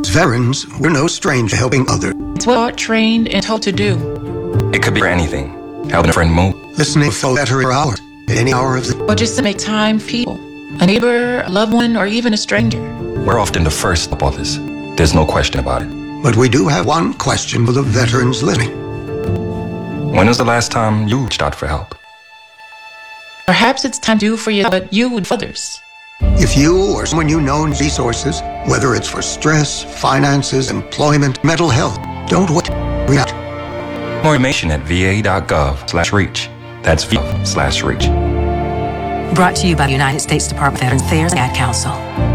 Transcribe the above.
veterans, we're no stranger to helping others. It's what we're trained and told to do. It could be for anything. Helping a friend move. Listening for veteran hours, at any hour of the... Or just to make time for people. A neighbor, a loved one, or even a stranger. We're often the first to help others. There's no question about it. But we do have one question for the veterans listening. When was the last time you reached out for help? Perhaps it's time to do for you what you would for others. If you or someone you know needs resources, whether it's for stress, finances, employment, mental health, don't wait. React. More information at va.gov/reach. That's va/reach. Brought to you by the United States Department of Veterans Affairs Ad Council.